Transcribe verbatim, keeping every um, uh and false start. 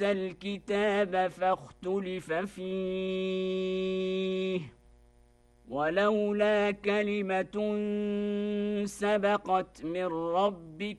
الكتاب فاختلف فيه ولولا كلمة سبقت من ربك